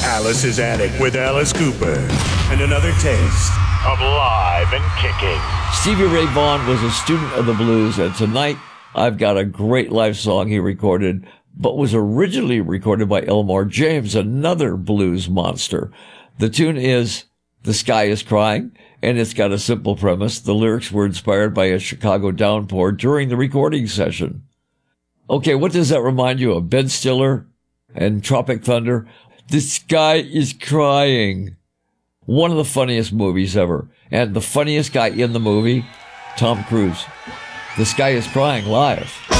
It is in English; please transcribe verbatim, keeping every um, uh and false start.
Alice's Attic with Alice Cooper. And another taste of live and kicking. Stevie Ray Vaughan was a student of the blues, and tonight I've got a great live song he recorded, but was originally recorded by Elmore James, another blues monster. The tune is The Sky is Crying, and it's got a simple premise. The lyrics were inspired by a Chicago downpour during the recording session. Okay, what does that remind you of? Ben Stiller and Tropic Thunder? The Sky is Crying. One of the funniest movies ever. And the funniest guy in the movie, Tom Cruise. The Sky is Crying live.